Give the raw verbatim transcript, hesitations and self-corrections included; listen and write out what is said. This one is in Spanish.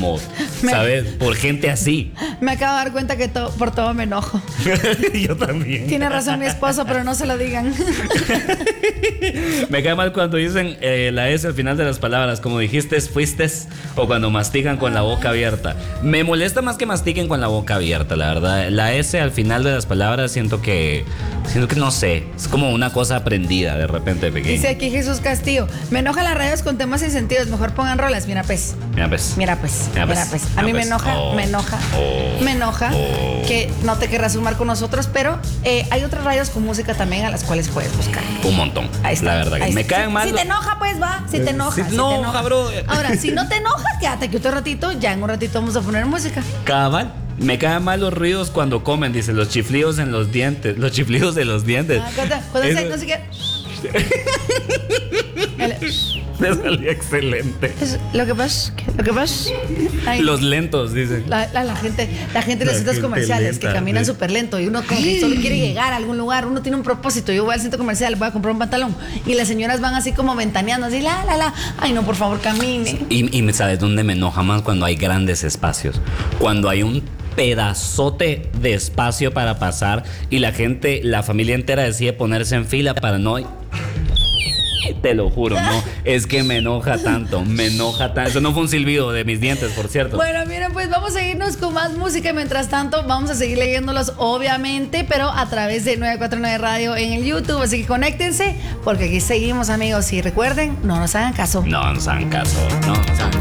como, Me- ¿sabes? Por gente así. Me acabo de dar cuenta que to- por todo me enojo. Yo también. Tiene razón mi esposo, pero no se lo digan. Me cae mal cuando dicen eh, la S al final de las palabras, como dijiste, fuiste, o cuando mastican con la boca abierta. Me molesta más que mastiquen con la boca abierta, la verdad. La S al final de las palabras siento que, siento que no sé, es como una cosa aprendida de repente pequeña. Dice aquí Jesús Castillo, me enojan las radios con temas sin sentidos, mejor pongan rolas. Mira pues, Mira pues. mira pues, Mira, mira pues, pues. A mira, mí me pues. enoja, Oh, me enoja, oh, me enoja oh. que no te querrás sumar con nosotros, pero eh, hay otras radios con música también a las cuales puedes buscar. Un montón. Ahí está. La verdad que ahí me está. caen Si- mal. Si te enoja, pues va. Si te enoja. Si si te enoja, te enoja. bro. Ahora, si no te enoja, quédate aquí otro ratito. Ya en un ratito vamos a poner música. Cabal. Me caen mal los ruidos cuando comen, dice, los chiflidos en los dientes, los chiflidos de los dientes. Ah, cuando, cuando se- Eso- no sé qué. El- Me salió excelente. es- lo que pasa, lo que pasa. Ay, Los lentos, dicen. La, la, la gente, la gente en los La centros gente comerciales lenta, que caminan sí. súper lento y uno como que solo quiere llegar a algún lugar, uno tiene un propósito, yo voy al centro comercial, voy a comprar un pantalón y las señoras van así como ventaneando, así la, la, la, ay no, por favor camine. Y, y ¿sabes dónde me enoja más? Cuando hay grandes espacios. Cuando hay un pedazote de espacio para pasar y la gente, la familia entera decide ponerse en fila para no... Te lo juro, no, es que me enoja tanto, me enoja tanto. Eso no fue un silbido de mis dientes, por cierto. Bueno, miren, pues vamos a irnos con más música y mientras tanto vamos a seguir leyéndolos, obviamente, pero a través de nueve cuatro nueve Radio en el YouTube, así que conéctense, porque aquí seguimos, amigos, y recuerden, no nos hagan caso. No nos hagan caso, no nos hagan caso.